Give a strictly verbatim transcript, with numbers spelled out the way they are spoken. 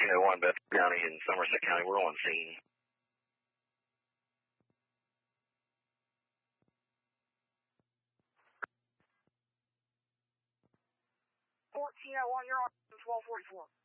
fourteen oh one, Bedford County and Somerset County, we're on scene. fourteen oh one, you're on twelve forty-four.